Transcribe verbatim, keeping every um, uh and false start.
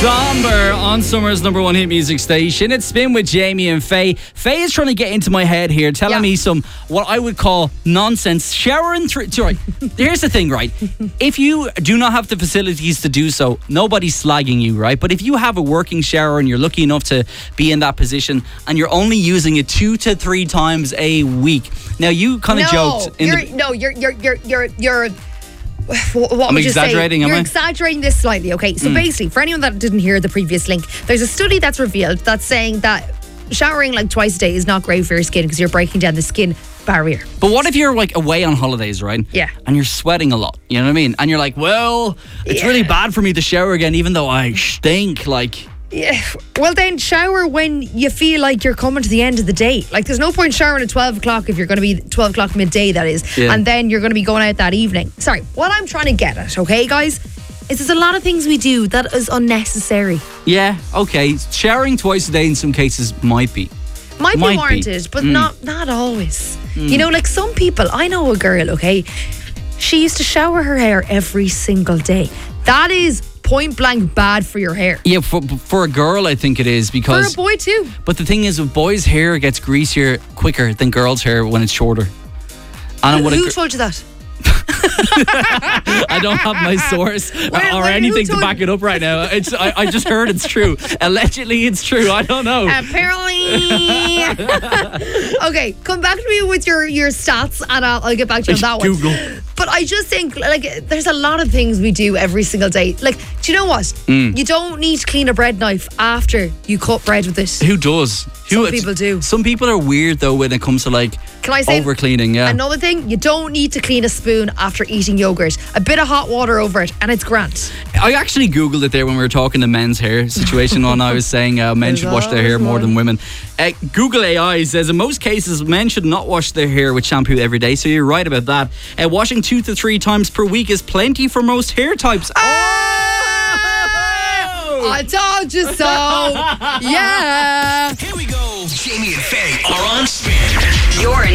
Somber on Summer's number one hit music station. It's Spin with Jamie and Faye. Faye is trying to get into my head here, telling Yeah. me some what I would call nonsense. Showering through. Right. Here's the thing, right? If you do not have the facilities to do so, nobody's slagging you, right? But if you have a working shower and you're lucky enough to be in that position and you're only using it two to three times a week. Now, you kind of no, joked. In you're, the, no, you're you're you're you're you're. What I'm would you exaggerating, say? am You're I? exaggerating this slightly, okay? So basically, for anyone that didn't hear the previous link, there's a study that's revealed that's saying that showering like twice a day is not great for your skin because you're breaking down the skin barrier. But what if you're like away on holidays, right? Yeah. And you're sweating a lot, you know what I mean? And you're like, well, it's Yeah. really bad for me to shower again, even though I stink. Like, Yeah. Well, then shower when you feel like you're coming to the end of the day. Like, there's no point showering at twelve o'clock if you're going to be twelve o'clock midday, that is. Yeah. And then you're going to be going out that evening. Sorry, what I'm trying to get at, okay, guys, is there's a lot of things we do that is unnecessary. yeah, okay, showering twice a day in some cases might be. Might, Might be. be warranted, but Mm. not not always. You know, like some people, I know a girl, okay, she used to shower her hair every single day. That is point blank bad for your hair. Yeah, for, for a girl, I think it is For because. a boy too. But the thing is, with boys' hair gets greasier quicker than girls' hair when it's shorter. And what a Who gr- told you that? I don't have my source Wait, or wait, anything who to told back you? it up right now. It's I, I just heard it's true. Allegedly, it's true. I don't know. Apparently. Okay, come back to me with your, your stats and I'll, I'll get back to you on that Google. one. But I just think, like, there's a lot of things we do every single day. Like, do you know what? Mm. You don't need to clean a bread knife after you cut bread with it. Who does? Who, Some it's- people do. Some people are weird though when it comes to like Can I say over cleaning. Yeah. another thing? You don't need to clean a spoon after eating yogurt. A bit of hot water over it and it's grand. I actually Googled it there when we were talking the men's hair situation when I was saying uh, men There's should wash their hair always more one. than women. Uh, Google A I says in most cases men should not wash their hair with shampoo every day, so you're right about that. Uh, washing two to three times per week is plenty for most hair types. Oh! I told you so. Yeah. Here we go. Jamie and Faye are on Spin. You're